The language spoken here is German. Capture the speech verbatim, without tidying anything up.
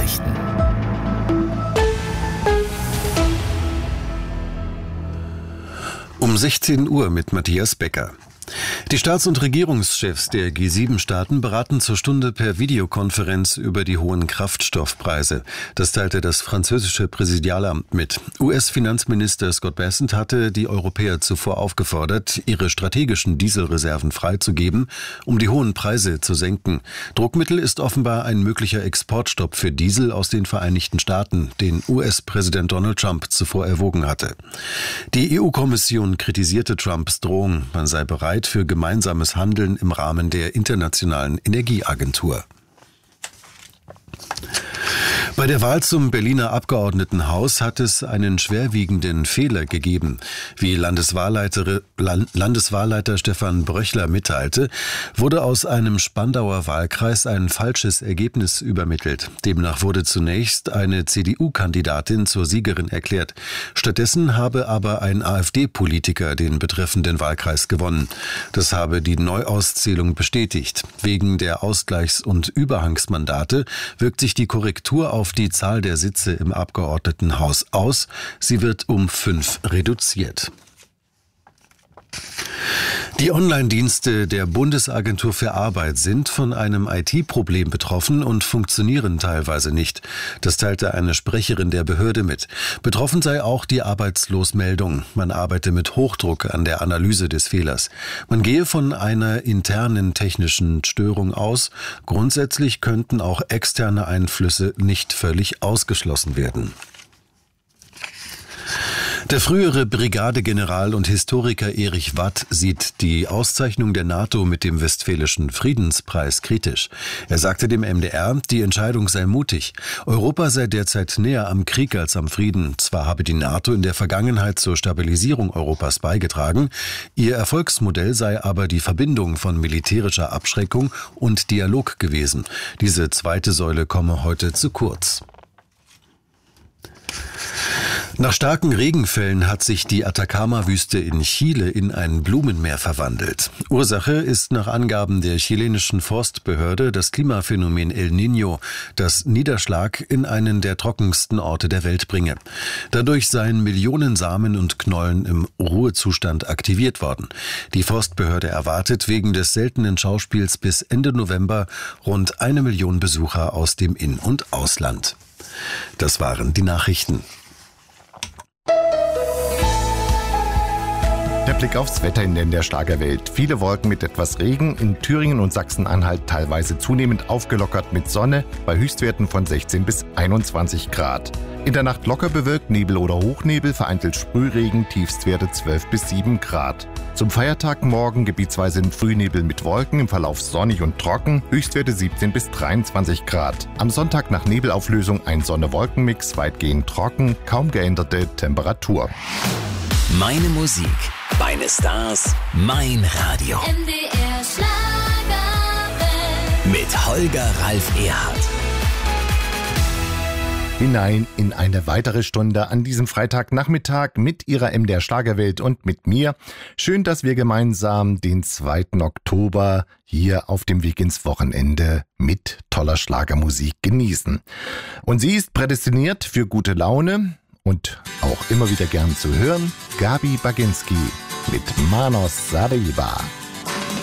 Nachrichten. Um sechzehn Uhr mit Matthias Becker. Die Staats- und Regierungschefs der G sieben Staaten beraten zur Stunde per Videokonferenz über die hohen Kraftstoffpreise. Das teilte das französische Präsidialamt mit. U S-Finanzminister Scott Bessent hatte die Europäer zuvor aufgefordert, ihre strategischen Dieselreserven freizugeben, um die hohen Preise zu senken. Druckmittel ist offenbar ein möglicher Exportstopp für Diesel aus den Vereinigten Staaten, den U S-Präsident Donald Trump zuvor erwogen hatte. Die E U-Kommission kritisierte Trumps Drohung, man sei bereit für gemeinsames Handeln im Rahmen der Internationalen Energieagentur. Bei der Wahl zum Berliner Abgeordnetenhaus hat es einen schwerwiegenden Fehler gegeben. Wie Landeswahlleiter, Landeswahlleiter Stefan Bröchler mitteilte, wurde aus einem Spandauer Wahlkreis ein falsches Ergebnis übermittelt. Demnach wurde zunächst eine C D U-Kandidatin zur Siegerin erklärt. Stattdessen habe aber ein AfD-Politiker den betreffenden Wahlkreis gewonnen. Das habe die Neuauszählung bestätigt. Wegen der Ausgleichs- und Überhangsmandate wirkt sich die Korrektur auf die Zahl der Sitze im Abgeordnetenhaus aus. Sie wird um fünf reduziert. Die Online-Dienste der Bundesagentur für Arbeit sind von einem I T-Problem betroffen und funktionieren teilweise nicht. Das teilte eine Sprecherin der Behörde mit. Betroffen sei auch die Arbeitslosmeldung. Man arbeite mit Hochdruck an der Analyse des Fehlers. Man gehe von einer internen technischen Störung aus. Grundsätzlich könnten auch externe Einflüsse nicht völlig ausgeschlossen werden. Der frühere Brigadegeneral und Historiker Erich Watt sieht die Auszeichnung der NATO mit dem Westfälischen Friedenspreis kritisch. Er sagte dem M D R, die Entscheidung sei mutig. Europa sei derzeit näher am Krieg als am Frieden. Zwar habe die NATO in der Vergangenheit zur Stabilisierung Europas beigetragen, ihr Erfolgsmodell sei aber die Verbindung von militärischer Abschreckung und Dialog gewesen. Diese zweite Säule komme heute zu kurz. Nach starken Regenfällen hat sich die Atacama-Wüste in Chile in ein Blumenmeer verwandelt. Ursache ist nach Angaben der chilenischen Forstbehörde das Klimaphänomen El Niño, das Niederschlag in einen der trockensten Orte der Welt bringe. Dadurch seien Millionen Samen und Knollen im Ruhezustand aktiviert worden. Die Forstbehörde erwartet wegen des seltenen Schauspiels bis Ende November rund eine Million Besucher aus dem In- und Ausland. Das waren die Nachrichten. Der Blick aufs Wetter in der Schlagerwelt. Viele Wolken mit etwas Regen, in Thüringen und Sachsen-Anhalt teilweise zunehmend aufgelockert mit Sonne bei Höchstwerten von sechzehn bis einundzwanzig Grad. In der Nacht locker bewölkt, Nebel oder Hochnebel, vereinzelt Sprühregen, Tiefstwerte zwölf bis sieben Grad. Zum Feiertag morgen gebietsweise im Frühnebel mit Wolken, im Verlauf sonnig und trocken, Höchstwerte siebzehn bis dreiundzwanzig Grad. Am Sonntag nach Nebelauflösung ein Sonne-Wolken-Mix, weitgehend trocken, kaum geänderte Temperatur. Meine Musik, meine Stars, mein Radio. M D R Schlagerwelt. Mit Holger Ralf Erhardt. Hinein in eine weitere Stunde an diesem Freitagnachmittag mit Ihrer M D R Schlagerwelt und mit mir. Schön, dass wir gemeinsam den zweiten Oktober hier auf dem Weg ins Wochenende mit toller Schlagermusik genießen. Und sie ist prädestiniert für gute Laune und auch immer wieder gern zu hören. Gabi Baginski mit Manos Sareva.